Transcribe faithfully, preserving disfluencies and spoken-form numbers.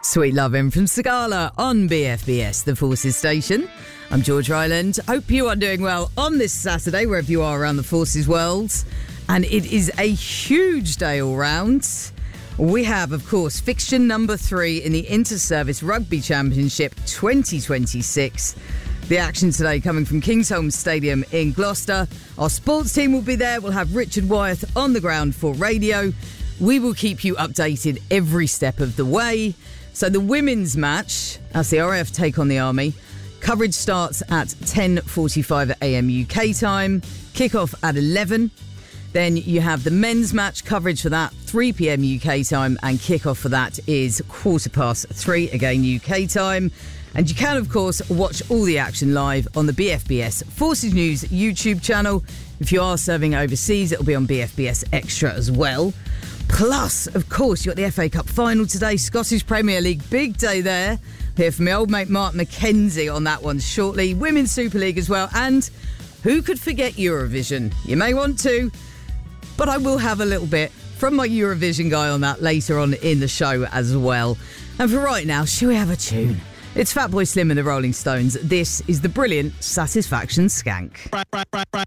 Sweet Lovin' from Sagala on B F B S, the Forces station. I'm George Ryland. Hope you are doing well on this Saturday, wherever you are around the Forces world. And it is a huge day all round. We have, of course, fixture number three in the Inter-Service Rugby Championship twenty twenty-six. The action today coming from Kingsholm Stadium in Gloucester. Our sports team will be there. We'll have Richard Wyeth on the ground for radio. We will keep you updated every step of the way. So the women's match, as the R A F take on the Army, coverage starts at ten forty-five a.m. U K time, kick-off at eleven. Then you have the men's match, coverage for that, three p.m. U K time, and kick-off for that is quarter past three, again U K time. And you can, of course, watch all the action live on the B F B S Forces News YouTube channel. If you are serving overseas, it'll be on B F B S Extra as well. Plus, of course, you've got the F A Cup final today, Scottish Premier League, big day there. Hear from my old mate Mark McKenzie on that one shortly. Women's Super League as well. And who could forget Eurovision? You may want to, but I will have a little bit from my Eurovision guy on that later on in the show as well. And for right now, shall we have a tune? It's Fatboy Slim and the Rolling Stones. This is the brilliant Satisfaction Skank. Right, right, right, right.